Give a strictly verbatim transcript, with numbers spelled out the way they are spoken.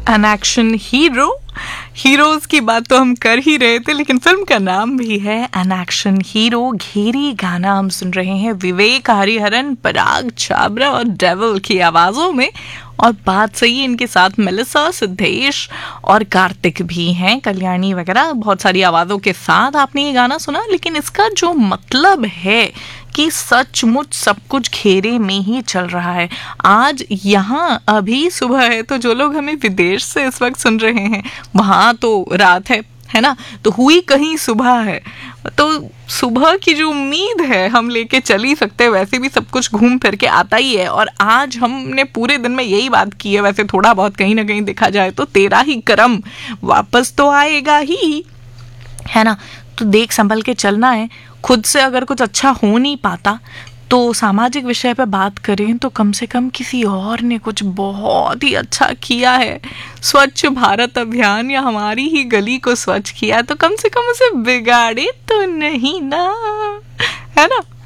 An action hero. Heroes की बात तो हम कर ही रहे थे, लेकिन फिल्म का नाम भी है एन एक्शन हीरो। घेरी गाना हम सुन रहे हैं विवेक हरिहरन, पराग छाबरा और डेविल की आवाज़ों में। और बात सही है, इनके साथ मेलिसा, सिद्धेश और कार्तिक भी हैं, कल्याणी वगैरह बहुत सारी आवाज़ों के साथ आपने ये गाना सुना। लेकिन इसका जो मतलब है कि सचमुच सब कुछ घेरे में ही चल रहा है। आज यहाँ अभी सुबह है, तो जो लोग हमें विदेश से इस वक्त सुन रहे हैं वहाँ तो रात है है ना, तो हुई कहीं सुबह है। तो सुबह की जो उम्मीद है हम लेके चल ही सकते हैं, वैसे भी सब कुछ घूम फिर के आता ही है। और आज हमने पूरे दिन में यही बात की है, वैसे थोड़ा बहुत कहीं ना कहीं देखा जाए तो तेरा ही करम वापस तो आएगा ही, है ना। तो देख संभल के चलना है। खुद से अगर कुछ अच्छा हो नहीं पाता तो सामाजिक विषय पे बात करें तो कम से कम किसी और ने कुछ बहुत ही अच्छा किया है। स्वच्छ भारत अभियान या हमारी ही गली को स्वच्छ किया, तो कम से कम उसे बिगाड़े तो नहीं ना, है ना।